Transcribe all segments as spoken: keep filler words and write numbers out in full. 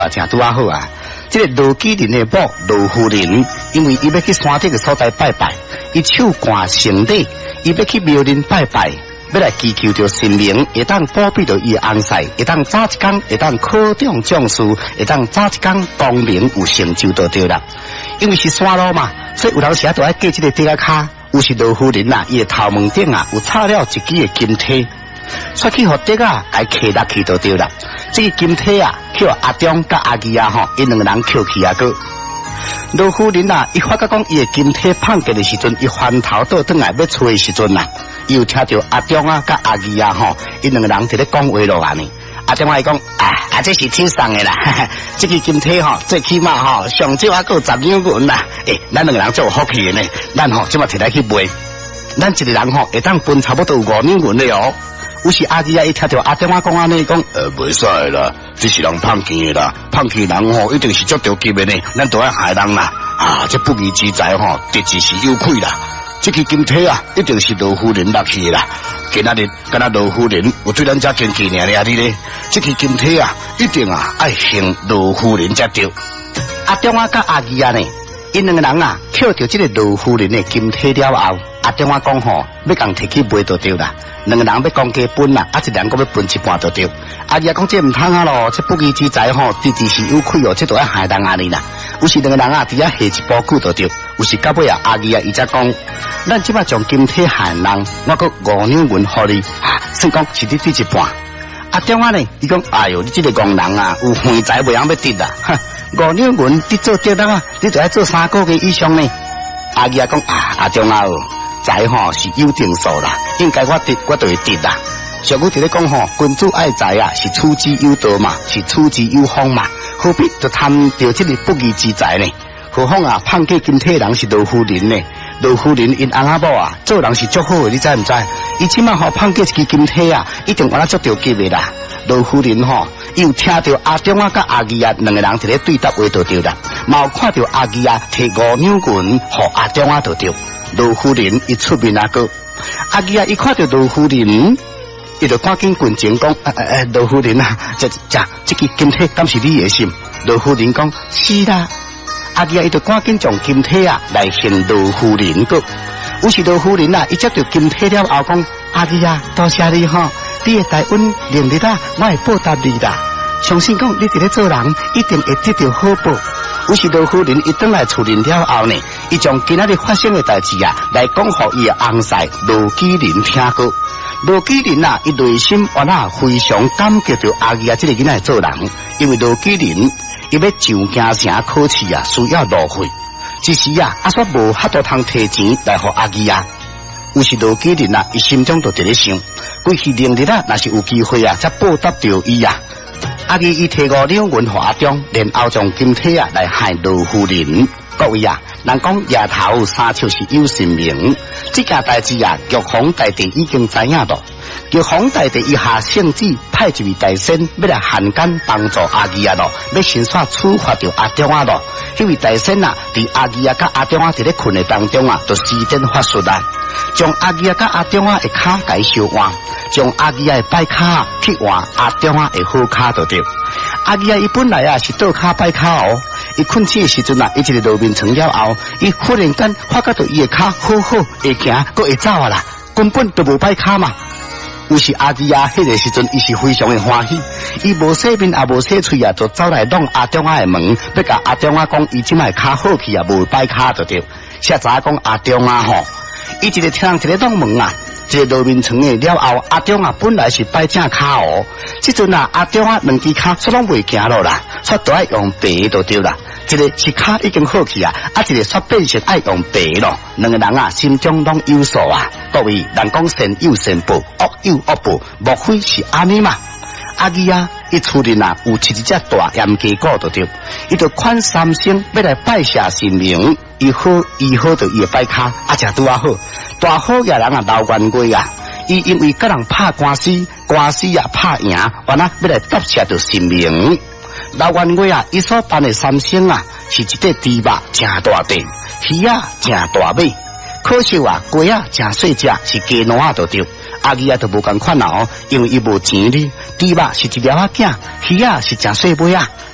啊，真拄啊好啊！这个罗基林的某罗夫人，因为伊要去山顶个所在拜拜，伊手挂圣礼，伊要去庙林拜拜，要来祈求着神明会当保庇着伊的翁婿，会当早一天会当考中将士，会当早一天功名有成就就对啦。因为是山路嘛，所以有当时啊，都爱过这个地下卡。有时罗夫人啊，伊的头门顶啊，有插了一支的金梯。出去互得啊，来骑落去就对啦。这个金梯啊，叫阿中甲阿二啊吼，因两个人扣去啊个。罗夫人啊，伊发觉讲伊的金梯碰过的时阵，伊翻头倒转来要出的时阵啊，伊有听到阿中啊甲阿二啊吼，因两个人伫咧讲话落安尼。阿中啊伊讲，啊啊这是天上的啦，哈哈这个金梯吼，最起码吼上少啊够十两银啦。诶、欸，咱两个人做有福气的呢，咱吼即马摕来去卖，咱一个人吼会当分差不多五两银的哦。有时阿二啊，伊听到阿中啊讲安尼讲，呃，袂使啦，这是人骗钱的啦，骗钱人吼一定是足着急的呢，咱都爱害人啦，啊，这不义之财吼，直直是有亏啦。这个金梯啊，一定是罗夫人落去的啦。今仔日，敢若罗夫人有对咱家经济尔尔哩咧，这个金梯啊，一定啊爱行罗夫人才对。阿中啊甲阿二啊呢，因两个人啊，捡到这个罗夫人的金梯了后，阿中啊讲吼，要共摕去卖就对啦。两个人要讲加分啦，啊一人个要分一半就对。阿二讲这唔通啊咯，这不义之财吼，直直是有亏哦，这都要害人安尼啦。有时两个人啊，伫遐下一步句就对。有时到尾啊，阿二啊伊才讲，咱即摆将金体害人，我个五两银互你，啊，算讲是你对一半。阿中啊呢，伊讲，哎哟，你这个戆人啊，有横财袂晓要得啦，哈，五两银你做得啦，你就要做三个月以上呢。阿二啊讲，啊，阿中啊。财吼是有定数啦，应该我得我就会得啦。上古伫咧讲吼，君主爱财啊，是处之有道嘛，是处之有方嘛，何必就贪着这个不义之财呢？何况啊，判过金体人是罗夫人呢？罗夫人因翁仔某啊，做人是足好的，你知唔知？伊即马吼判过一支金体啊，一定完了足着急的啦。罗夫人吼，伊有听到阿中啊甲阿二啊两个人伫咧对答话就对啦，嘛有看到阿二啊摕五两银互阿中啊就对。罗夫人一出面那个，阿二啊一看到罗夫人，伊就赶紧滚前讲，诶诶，罗夫人啊，这这这个金体敢是你的心？罗夫人讲是啦，阿二啊伊就赶紧将金体啊来献罗夫人个。有时罗夫人啊，伊接到金体了后讲，阿二啊，多谢你吼，你的大恩连日啊，我会报答你啦。相信讲你伫咧做人，一定会得到好报。有时罗夫人一登来厝里了后呢，伊将今仔日发生的代志啊，来讲互伊的翁婿罗基林听过。罗基林啊，伊内心原来非常感激着阿二啊，这个囡仔做人，因为罗基林伊要上京城考试啊，需要路费，只是啊，阿煞无遐多通摕钱来互阿二啊。有时罗基林啊，伊心中就伫咧想，过去明日啊，若是有机会啊，才报答着伊啊。阿二伊摕五两银互阿中，然后将金体啊来害罗夫人。各位啊，人讲夜头三笑是有神明，这件代志啊，玉皇大帝已经知影了。玉皇大帝伊下圣旨派一位大仙要来汉奸帮助阿二啊咯，要先煞处罚着阿中啊咯。迄位大仙啊，伫阿二啊甲阿中啊伫咧困的当中啊，就施展法术啊，将阿二啊甲阿中啊的骹改烧换，将阿二啊的摆骹去换阿中啊的好骹就对。阿二啊伊本来啊是倒骹摆骹哦。伊困醒的时阵啊，伊一个路面床了后，伊忽然间发觉到伊的骹好好会行，搁会走啊啦，根本就无摆骹嘛。有时阿二啊，迄个时阵伊是非常的欢喜，伊无洗面也无洗喙啊，就走来弄阿中啊的门，要甲阿中啊讲，伊即摆骹好去啊，无摆骹就对。下早讲阿中啊吼，伊一个听人一个弄门啊。这个路面床的了后，阿中啊本来是摆正骹哦，即阵啊阿中啊两只骹煞拢袂行咯啦，煞都爱用白就对啦。一个是骹已经好去啊，啊一个煞变成爱用白咯。两个人啊心中拢有数啊。各位，人讲善有善报，恶有恶报，莫非是安尼嘛？阿二啊，伊厝里啊有饲一只大盐鸡狗就对，伊就款三声要来拜谢神明，伊好伊好就伊摆骹，啊正拄啊好，大好野人啊老冤家啊，伊因为甲人拍官司，官司啊拍赢，完啦要来答谢着神明。老冤家啊，伊所办的三声啊，是一块猪肉正大块，鱼啊正大尾，可惜啊鸡啊正细只，是鸡卵啊就对。阿二啊都无共款哦，因为伊无钱哩。猪肉是一条仔囝，鱼啊是正细尾啊，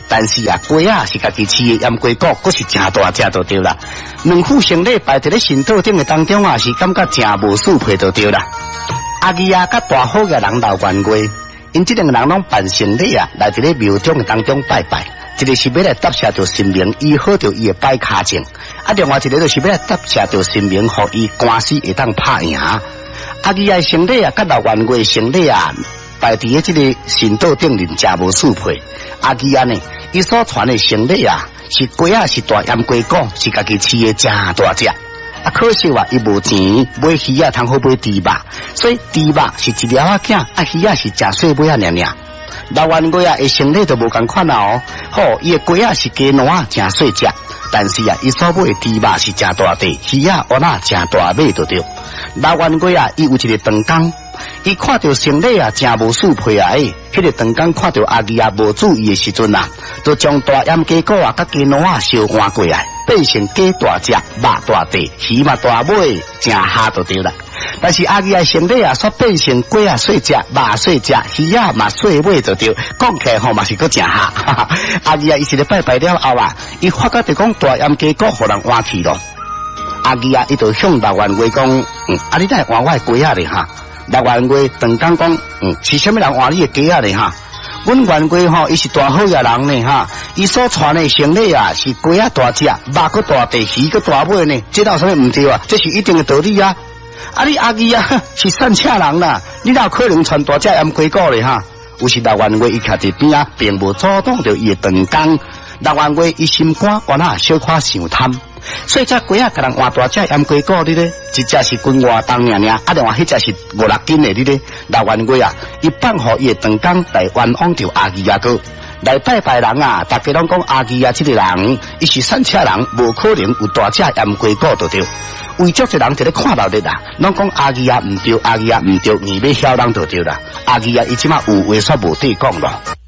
但是啊，龟啊是家己饲的閹龟骨，佫是真大只就对啦。两副成礼摆伫咧神道顶的当中啊，是感觉真无适配就对啦。阿义啊，甲大好嘅人老冤家，因即两个人拢办成礼啊，来伫咧庙中的当中拜拜。一个是要来答谢着神明，医好着伊的摆骹症；啊，另外一个就是要来答谢着神明，互伊官司会当拍赢。阿义啊，成礼啊，甲老冤家成礼啊，摆伫咧即个神道顶面真无适配。阿义啊呢，伊所传的成礼啊，是龟啊是大閹龟骨，是家己饲的真大只。啊，可惜话伊无钱买鱼啊，通好买猪肉，所以猪肉是一条仔囝，啊鱼啊是真细尾啊尔尔。老冤家啊，会成礼就无共款啊哦。好，伊的龟啊是鸡卵啊，真细只，但是啊，伊所买的猪肉是真大地，鱼啊蚵仔真大尾就对。老冤家啊，伊有一个长工，伊看到成礼啊，真无适配啊！诶，迄个长工看到阿义啊无注意的时阵啊，就将大閹鸡骨啊、甲鸡卵啊烧换过来，变成鸡大只、肉大地、鱼嘛大尾，真哈就对啦。但是阿义啊成礼啊，煞变成鸡啊细只、肉细只、鱼啊嘛细尾就对，讲起来吼嘛是个真哈。哈哈阿义啊，伊是咧拜拜了后啊，伊发觉着讲大閹鸡骨互人换去咯。阿义啊，伊就向老冤家讲，嗯，啊你来换我的鸡仔咧哈。老冤家长工讲，嗯，是啥物人换你的鸡仔咧哈？阮冤家吼，伊是大好嘅人呢哈，伊所传的成礼啊，是鸡仔大只，肉个大地，鱼个大尾呢，这有啥物唔对啊？这是一定的道理啊！啊，你阿义啊，是善车人啦，你哪有可能传大只閹鸡骨咧哈？有时老冤家伊徛伫边啊，并无阻挡着伊的长工。老冤家伊心肝肝啊，小可想贪。所以只鸡啊，甲人换大只閹鸡骨哩咧，一只是斤外重尔尔，啊，另外迄只是五六斤的哩咧。老冤家啊，伊放互伊的长工来冤枉着阿义啊哥，来拜拜人啊，大家拢讲阿义啊，这个人伊是善车人，无可能有大只閹鸡骨就对。为足一人就咧看到咧啦，拢讲阿义啊唔对，阿义啊唔对，硬要晓人就对啦。阿义啊，伊即马有话煞无地讲咯。